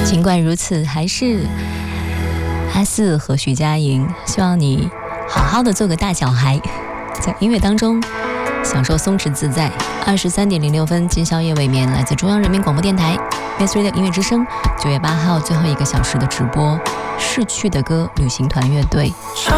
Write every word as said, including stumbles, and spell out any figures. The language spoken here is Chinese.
尽管如此，还是阿四和徐佳莹希望你好好的做个大小孩，在音乐当中享受松弛自在。二十三点零六分，今宵夜未眠，来自中央人民广播电台 S Radio 音乐之声，九月八号最后一个小时的直播，逝去的歌旅行团乐队。 唱